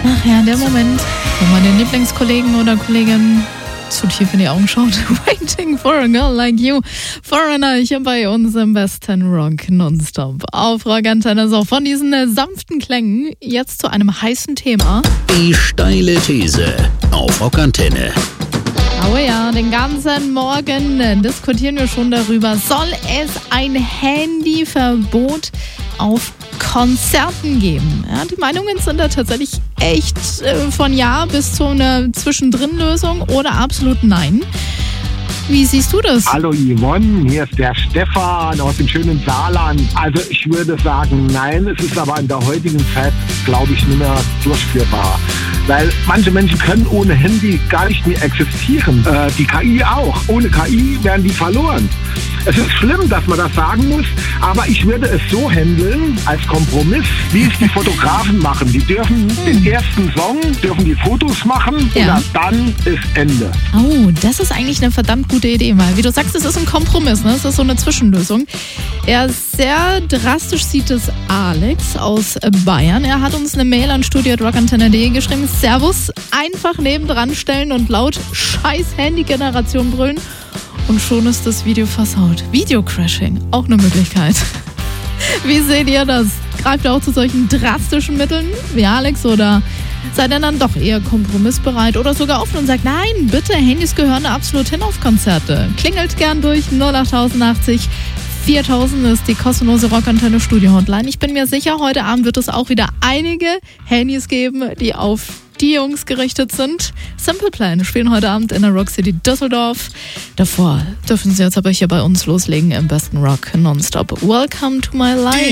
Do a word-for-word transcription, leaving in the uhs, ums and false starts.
Ach ja, der Moment, wo man den Lieblingskollegen oder Kollegin zu tief in die Augen schaut. Waiting for a girl like you. Foreigner, hier bei uns im besten Rock nonstop. Auf Rockantenne, so von diesen äh, sanften Klängen jetzt zu einem heißen Thema. Die steile These auf Rockantenne. Oh ja, den ganzen Morgen äh, diskutieren wir schon darüber. Soll es ein Handyverbot auf Konzerten geben? Ja, die Meinungen sind da tatsächlich echt äh, von Ja bis zu einer Zwischendrin-Lösung oder absolut Nein. Wie siehst du das? Hallo Yvonne, hier ist der Stefan aus dem schönen Saarland. Also ich würde sagen, nein, es ist aber in der heutigen Zeit, glaube ich, nicht mehr durchführbar. Weil manche Menschen können ohne Handy gar nicht mehr existieren. Äh, die K I auch. Ohne K I werden die verloren. Es ist schlimm, dass man das sagen muss, aber ich würde es so handeln, als Kompromiss, wie es die Fotografen machen. Die dürfen hm. den ersten Song, dürfen die Fotos machen Ja. und dann ist Ende. Oh, das ist eigentlich eine verdammt gute Idee, weil wie du sagst, es ist ein Kompromiss, ne? Es ist so eine Zwischenlösung. Ja, sehr drastisch sieht es Alex aus Bayern. Er hat uns eine Mail an studio at rockantenne punkt de geschrieben. Servus, einfach nebendran stellen und laut scheiß Handy-Generation brüllen und schon ist das Video versaut. Videocrashing, auch eine Möglichkeit. Wie seht ihr das? Greift ihr auch zu solchen drastischen Mitteln wie Alex oder seid ihr dann doch eher kompromissbereit oder sogar offen und sagt, nein, bitte, Handys gehören absolut hin auf Konzerte. Klingelt gern durch null acht achtzig viertausend ist die kostenlose Rockantenne Studio Hotline. Ich bin mir sicher, heute Abend wird es auch wieder einige Handys geben, die auf die Jungs gerichtet sind. Simple Plan spielen heute Abend in der Rock City Düsseldorf. Davor dürfen sie jetzt aber hier bei uns loslegen im besten Rock nonstop. Welcome to my life.